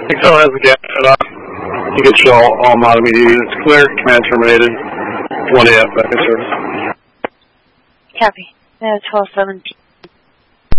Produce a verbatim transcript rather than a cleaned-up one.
Excel has the gas shut off. You can show all, all model media units clear. Command terminated. one A F back in service. Copy. That's twelve seventeen.